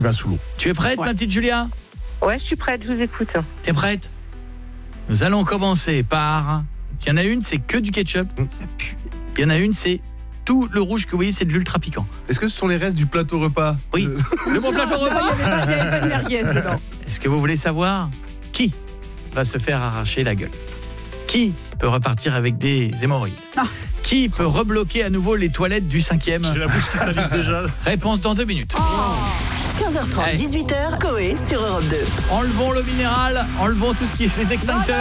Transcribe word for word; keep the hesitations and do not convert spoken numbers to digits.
va sous l'eau. Tu es prête, Ouais. ma petite Julia ? Ouais, je suis prête, je vous écoute. T'es prête ? Nous allons commencer par... Il y en a une, c'est que du ketchup. Il y en a une, c'est tout le rouge que vous voyez, c'est de l'ultra piquant. Est-ce que ce sont les restes du plateau repas ? Oui. Euh, Le bon plateau Non, repas. il n'y avait, pas de merguez dedans. Est-ce que vous voulez savoir qui va se faire arracher la gueule ? Qui peut repartir avec des hémorroïdes ? Ah. Qui peut rebloquer à nouveau les toilettes du cinquième ? J'ai la bouche qui salive déjà. Réponse dans deux minutes. quinze heures trente, Ouais. dix-huit heures, Coé sur Europe deux. Enlevons le minéral, enlevons tout ce qui est les extincteurs.